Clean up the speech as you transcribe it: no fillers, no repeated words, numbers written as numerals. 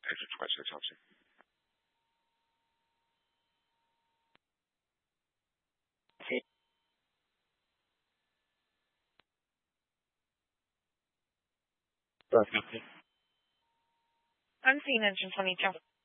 je trouvais ça sorti. I'm seeing engine 22.